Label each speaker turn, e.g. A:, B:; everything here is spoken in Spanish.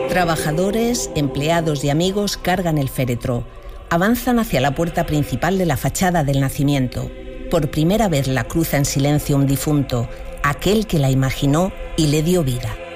A: Trabajadores, empleados y amigos cargan el féretro. Avanzan hacia la puerta principal de la fachada del nacimiento. Por primera vez la cruza en silencio un difunto, aquel que la imaginó y le dio vida.